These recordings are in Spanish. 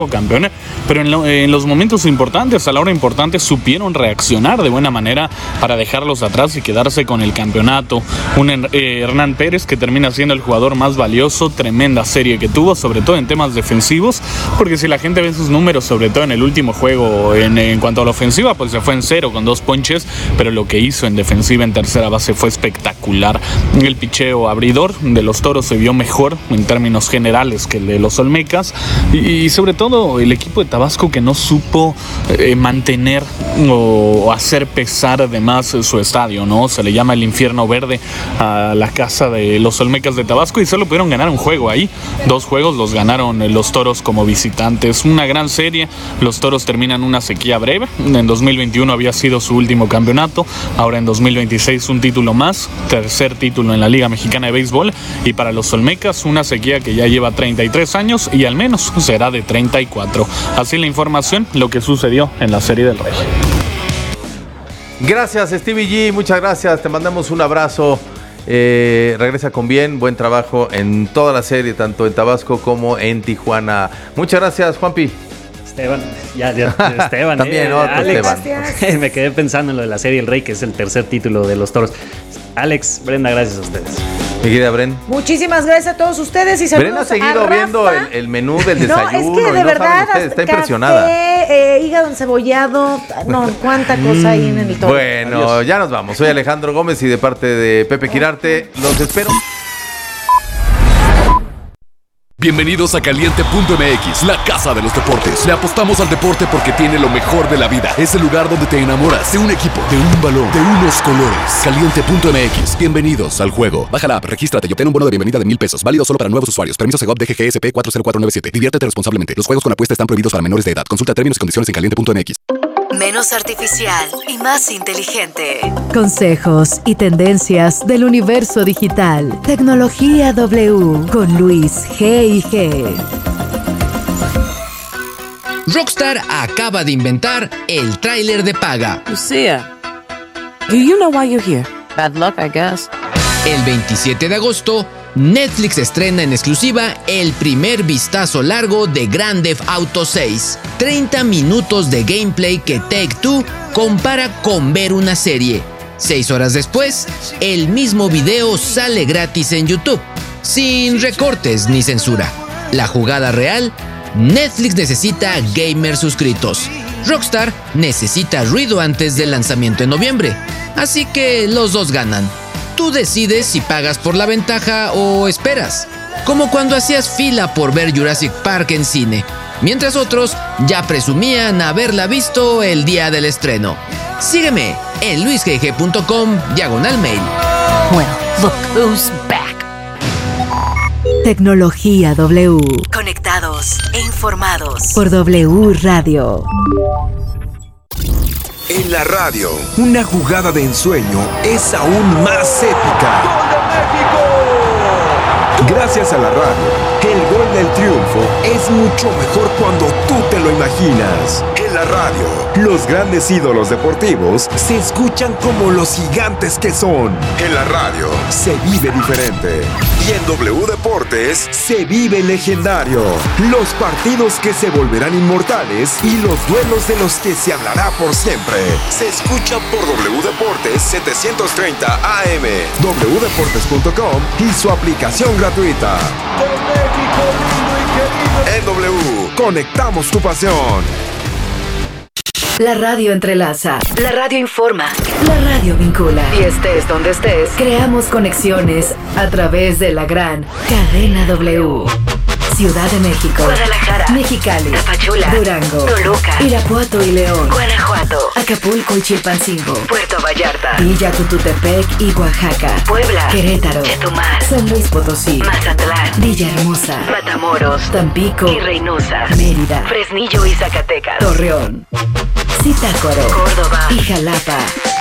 campeón, pero en los momentos importantes, a la hora importante, supieron reaccionar de buena manera para dejarlos atrás y quedarse con el campeonato. Un Hernán Pérez que termina siendo el jugador más valioso, tremenda serie que tuvo, sobre todo en temas defensivos, porque si la gente ve sus números, sobre todo en el último juego, en cuanto a la ofensiva, pues se fue en 0 con 2 ponches, pero lo que hizo en defensiva en tercera base fue espectacular. El picheo abridor de los Toros se vio mejor en términos generales que el de los Olmecas, y sobre todo el equipo de Tabasco que no supo mantener o hacer pesar de más su estadio, ¿no? Se le llama el infierno verde a la casa de los Olmecas de Tabasco y solo pudieron ganar un juego ahí. 2 juegos los ganaron los Toros como visitantes. Una gran serie. Los Toros terminan una sequía breve. En 2021 había sido su último campeonato. Ahora en 2026 un título más. Tercer título en la Liga Mexicana de Béisbol. Y para los Olmecas una sequía que ya lleva 33 años y al menos será de 34. Así la información, lo que sucedió en la Serie del Rey. Gracias, Stevie G, muchas gracias, te mandamos un abrazo. Regresa con bien, buen trabajo en toda la serie, tanto en Tabasco como en Tijuana. Muchas gracias, Juanpi. Esteban, Esteban. También otro Alex, Esteban. Me quedé pensando en lo de la Serie del Rey, que es el tercer título de los Toros. Alex, Brenda, gracias a ustedes. Mi querida Bren. Muchísimas gracias a todos ustedes y saludos. Bren ha seguido viendo el menú del desayuno. No, es que de verdad está impresionada. Hígado encebollado, no, cuánta cosa hay en el Toro. Bueno, adiós. Ya nos vamos. Soy Alejandro Gómez y de parte de Pepe Quirarte, los espero. Bienvenidos a Caliente.mx, la casa de los deportes. Le apostamos al deporte porque tiene lo mejor de la vida. Es el lugar donde te enamoras de un equipo, de un balón, de unos colores. Caliente.mx, bienvenidos al juego. Baja la app, regístrate y obtén un bono de bienvenida de $1,000. Válido solo para nuevos usuarios. Permiso Segov DGGSP 40497. Diviértete responsablemente. Los juegos con apuesta están prohibidos para menores de edad. Consulta términos y condiciones en Caliente.mx. Menos artificial y más inteligente. Consejos y tendencias del universo digital. Tecnología W con Luis G&G. Rockstar acaba de inventar el tráiler de paga. Lucia, do you know why you're here? Bad luck, I guess. El 27 de agosto, Netflix estrena en exclusiva el primer vistazo largo de Grand Theft Auto 6. 30 minutos de gameplay que Take-Two compara con ver una serie. 6 horas después, el mismo video sale gratis en YouTube, sin recortes ni censura. La jugada real, Netflix necesita gamers suscritos. Rockstar necesita ruido antes del lanzamiento en noviembre. Así que los dos ganan. Tú decides si pagas por la ventaja o esperas. Como cuando hacías fila por ver Jurassic Park en cine, mientras otros ya presumían haberla visto el día del estreno. Sígueme en luisgg.com/mail. Well, look who's back. Tecnología W. Conectados e informados Por W Radio. En la radio, una jugada de ensueño es aún más épica. Gracias a la radio, el gol del triunfo es mucho mejor cuando tú te lo imaginas. En la radio, los grandes ídolos deportivos se escuchan como los gigantes que son. En la radio, se vive diferente. Y en W Deportes, se vive legendario. Los partidos que se volverán inmortales y los duelos de los que se hablará por siempre. Se escucha por W Deportes 730 AM, wdeportes.com y su aplicación gratuita. En W, conectamos tu pasión. La radio entrelaza. La radio informa. La radio vincula. Y estés donde estés, Creamos conexiones a través de la gran cadena W. Ciudad de México, Guadalajara, Mexicali, Tapachula, Durango, Toluca, Irapuato y León, Guanajuato, Acapulco y Chilpancingo, Puerto Vallarta, Villa Tututepec y Oaxaca, Puebla, Querétaro, Chetumal, San Luis Potosí, Mazatlán, Villahermosa, Matamoros, Tampico y Reynosa, Mérida, Fresnillo y Zacatecas, Torreón, Zitácuaro, Córdoba y Jalapa.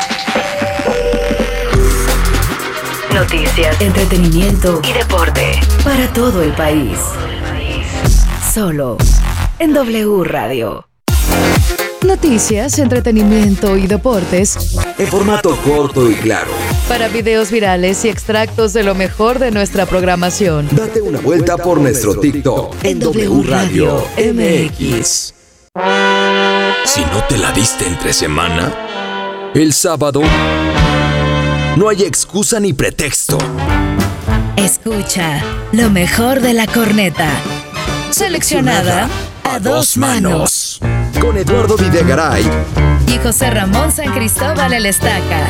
Noticias, Entretenimiento y deporte para todo el país. Solo en W Radio. Noticias, entretenimiento y deportes En formato corto y claro. Para videos virales y extractos de lo mejor de nuestra programación. Date una vuelta por nuestro TikTok en W Radio MX. Si no te la diste entre semana, el sábado no hay excusa ni pretexto. Escucha lo mejor de la corneta. Seleccionada a dos manos. Con Eduardo Videgaray Y José Ramón San Cristóbal el Estaca.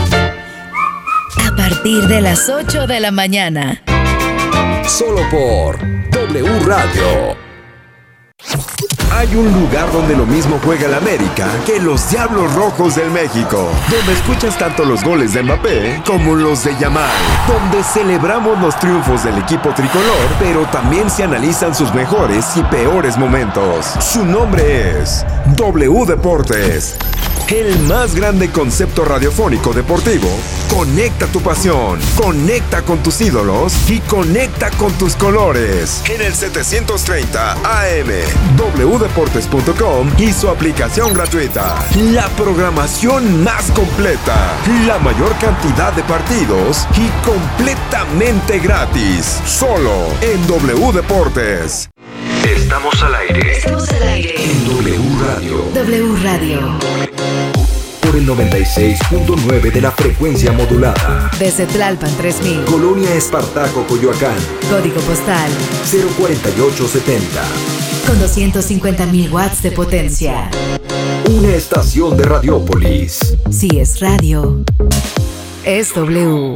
A partir de las 8 de la mañana. Solo por W Radio. Hay un lugar donde lo mismo juega el América que los Diablos Rojos del México, donde escuchas tanto los goles de Mbappé como los de Yamal, donde celebramos los triunfos del equipo tricolor, pero también se analizan sus mejores y peores momentos. Su nombre es W Deportes. El más grande concepto radiofónico deportivo. Conecta tu pasión, conecta con tus ídolos y conecta con tus colores. En el 730 AM, wdeportes.com y su aplicación gratuita. La programación más completa, la mayor cantidad de partidos y completamente gratis. Solo en W Deportes. Estamos al aire. Estamos al aire. En W Radio. W Radio. Por el 96.9 de la frecuencia modulada. Desde Tlalpan 3000. Colonia Espartaco, Coyoacán. Código postal 04870. con 250.000 watts de potencia. Una estación de Radiópolis. Si es radio, es W.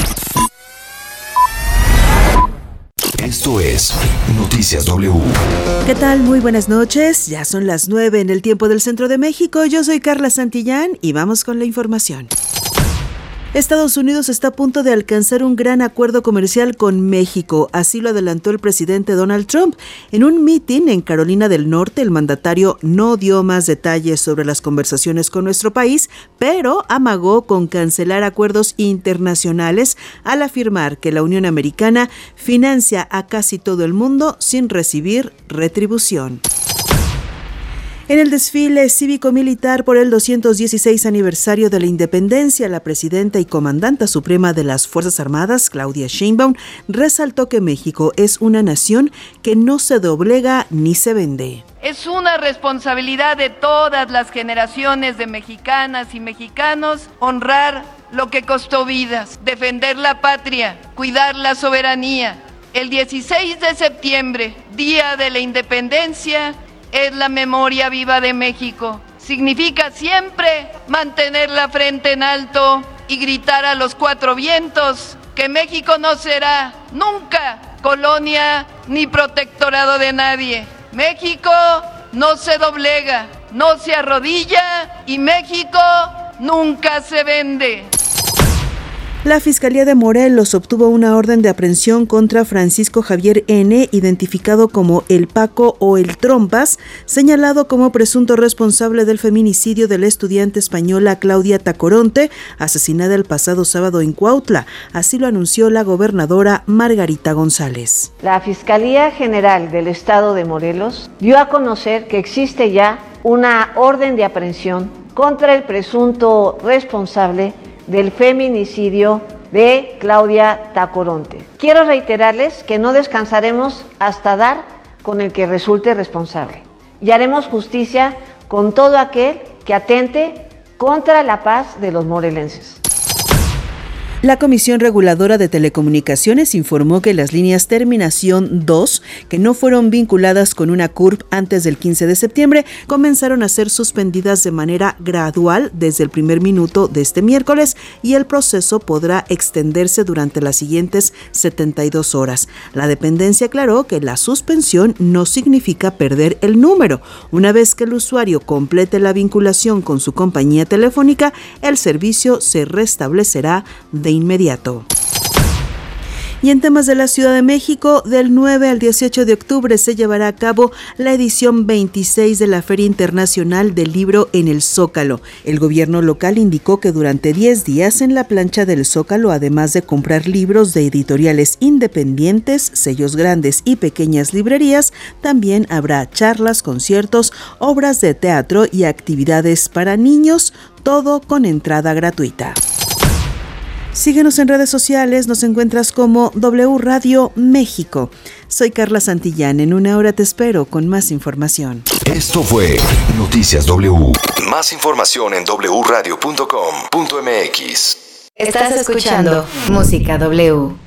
Esto es Noticias W. ¿Qué tal? Muy buenas noches. Ya son las 9 en el tiempo del Centro de México. Yo soy Carla Santillán y vamos con la información. Estados Unidos está a punto de alcanzar un gran acuerdo comercial con México, así lo adelantó el presidente Donald Trump. En un mitin en Carolina del Norte, el mandatario no dio más detalles sobre las conversaciones con nuestro país, pero amagó con cancelar acuerdos internacionales al afirmar que la Unión Americana financia a casi todo el mundo sin recibir retribución. En el desfile cívico-militar por el 216 aniversario de la independencia, la presidenta y comandanta suprema de las Fuerzas Armadas, Claudia Sheinbaum, resaltó que México es una nación que no se doblega ni se vende. Es una responsabilidad de todas las generaciones de mexicanas y mexicanos honrar lo que costó vidas, defender la patria, cuidar la soberanía. El 16 de septiembre, Día de la Independencia, es la memoria viva de México. Significa siempre mantener la frente en alto y gritar a los cuatro vientos que México no será nunca colonia ni protectorado de nadie. México no se doblega, no se arrodilla y México nunca se vende. La Fiscalía de Morelos obtuvo una orden de aprehensión contra Francisco Javier N., identificado como El Paco o El Trompas, señalado como presunto responsable del feminicidio de la estudiante española Claudia Tacoronte, asesinada el pasado sábado en Cuautla. Así lo anunció la gobernadora Margarita González. La Fiscalía General del Estado de Morelos dio a conocer que existe ya una orden de aprehensión contra el presunto responsable del feminicidio de Claudia Tacoronte. Quiero reiterarles que no descansaremos hasta dar con el que resulte responsable y haremos justicia con todo aquel que atente contra la paz de los morelenses. La Comisión Reguladora de Telecomunicaciones informó que las líneas Terminación 2, que no fueron vinculadas con una CURP antes del 15 de septiembre, comenzaron a ser suspendidas de manera gradual desde el primer minuto de este miércoles y el proceso podrá extenderse durante las siguientes 72 horas. La dependencia aclaró que la suspensión no significa perder el número. Una vez que el usuario complete la vinculación con su compañía telefónica, el servicio se restablecerá de inmediato. Y en temas de la Ciudad de México, del 9 al 18 de octubre se llevará a cabo la edición 26 de la Feria Internacional del Libro en el Zócalo. El gobierno local indicó que durante 10 días en la plancha del Zócalo, además de comprar libros de editoriales independientes, sellos grandes y pequeñas librerías, también habrá charlas, conciertos, obras de teatro y actividades para niños, todo con entrada gratuita. Síguenos en redes sociales, nos encuentras como W Radio México. Soy Carla Santillán, en una hora te espero con más información. Esto fue Noticias W. Más información en wradio.com.mx. Estás escuchando Música W.